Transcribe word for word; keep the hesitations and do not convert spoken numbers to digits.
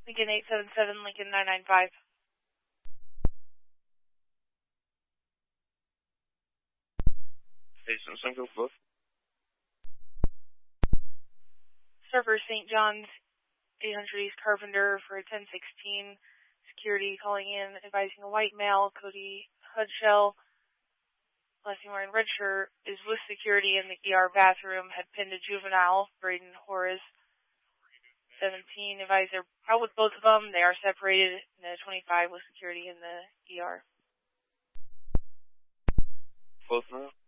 Lincoln eight seven seven, Lincoln nine nine five. Station Sunfield both. Surfer Saint John's, eight hundred East Carpenter for ten sixteen. Security calling in, advising a white male, Cody Hudshell, last name wearing red shirt, is with security in the E R bathroom, had pinned a juvenile, Braden Horace, seventeen. Advisor out with both of them. They are separated in the twenty-five with security in the E R. Both now?